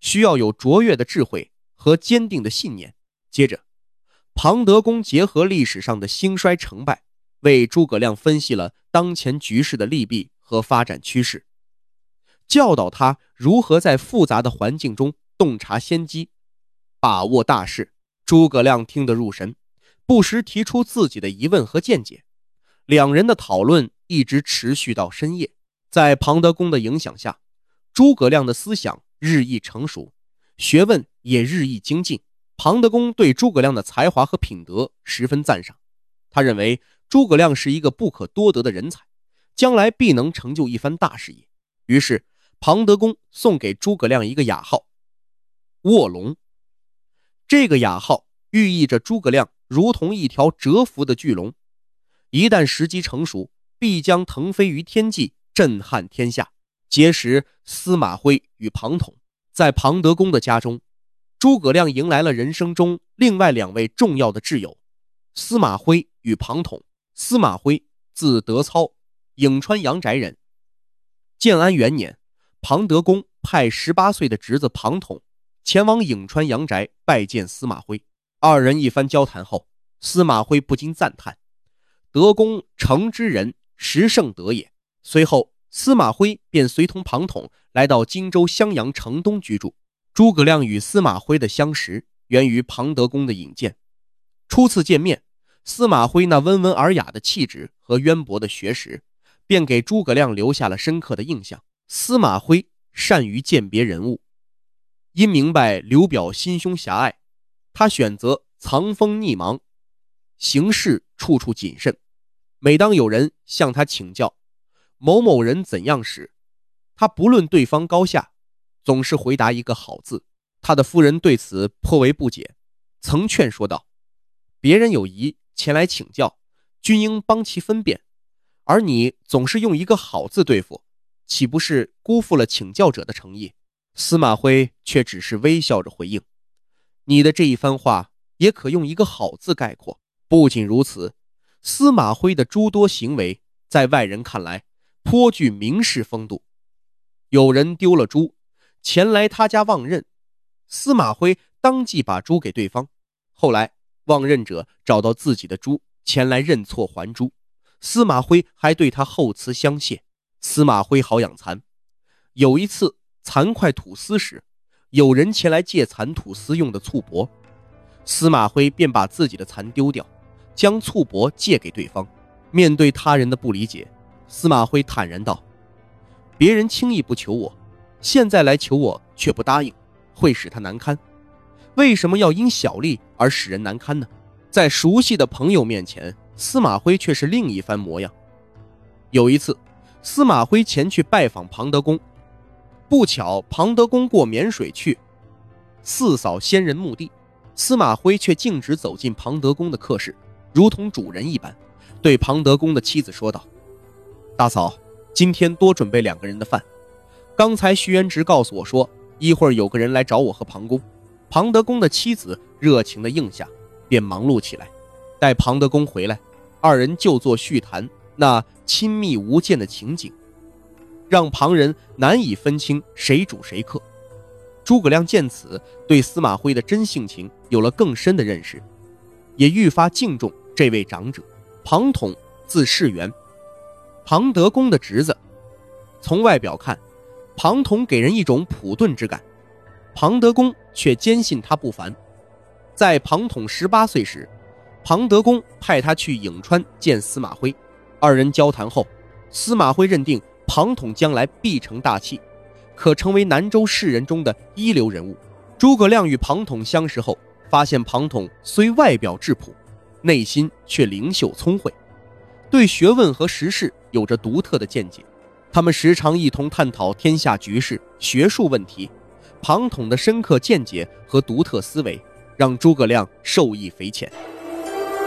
需要有卓越的智慧和坚定的信念。接着，庞德公结合历史上的兴衰成败，为诸葛亮分析了当前局势的利弊和发展趋势，教导他如何在复杂的环境中洞察先机，把握大势。诸葛亮听得入神，不时提出自己的疑问和见解。两人的讨论一直持续到深夜。在庞德公的影响下，诸葛亮的思想日益成熟，学问也日益精进。庞德公对诸葛亮的才华和品德十分赞赏，他认为诸葛亮是一个不可多得的人才，将来必能成就一番大事业。于是庞德公送给诸葛亮一个雅号卧龙，这个雅号寓意着诸葛亮如同一条蛰伏的巨龙，一旦时机成熟，必将腾飞于天际，震撼天下。结识司马徽与庞统。在庞德公的家中，诸葛亮迎来了人生中另外2位重要的挚友，司马徽与庞统。司马徽字德操，颍川阳翟人。建安元年，庞德公派18岁的侄子庞统前往颍川阳翟拜见司马徽。二人一番交谈后，司马徽不禁赞叹：德公诚之人，实圣德也。随后司马徽便随同庞统来到荆州襄阳城东居住。诸葛亮与司马徽的相识源于庞德公的引荐。初次见面，司马徽那温文尔雅的气质和渊博的学识便给诸葛亮留下了深刻的印象。司马徽善于鉴别人物，因明白刘表心胸狭隘，他选择藏锋匿芒，行事处处谨慎。每当有人向他请教某某人怎样时，他不论对方高下，总是回答一个好字。他的夫人对此颇为不解，曾劝说道：别人有疑前来请教，均应帮其分辨，而你总是用一个好字对付，岂不是辜负了请教者的诚意？司马徽却只是微笑着回应：你的这一番话也可用一个好字概括。不仅如此，司马徽的诸多行为在外人看来颇具名士风度。有人丢了猪，前来他家望认，司马徽当即把猪给对方。后来望认者找到自己的猪，前来认错还猪，司马徽还对他厚慈相谢。司马徽好养蚕，有一次蚕块吐丝时，有人前来借蚕吐丝用的醋帛，司马徽便把自己的蚕丢掉，将醋帛借给对方。面对他人的不理解，司马徽坦然道：别人轻易不求我，现在来求我却不答应，会使他难堪。为什么要因小利而使人难堪呢？在熟悉的朋友面前，司马徽却是另一番模样。有一次，司马徽前去拜访庞德公，不巧庞德公过沔水去四扫先人墓地，司马徽却径直走进庞德公的客室，如同主人一般，对庞德公的妻子说道：大嫂，今天多准备2个人的饭。刚才徐元直告诉我说，一会儿有个人来找我和庞公。庞德公的妻子热情地应下，便忙碌起来。待庞德公回来，二人就坐叙谈那亲密无间的情景，让旁人难以分清谁主谁客。诸葛亮见此，对司马徽的真性情有了更深的认识，也愈发敬重这位长者。庞统字士元，庞德公的侄子。从外表看，庞统给人一种朴钝之感，庞德公却坚信他不凡。在庞统18岁时，庞德公派他去颍川见司马徽。二人交谈后，司马徽认定庞统将来必成大器，可成为南州士人中的一流人物。诸葛亮与庞统相识后，发现庞统虽外表质朴，内心却灵秀聪慧，对学问和时事有着独特的见解。他们时常一同探讨天下局势、学术问题。庞统的深刻见解和独特思维让诸葛亮受益匪浅。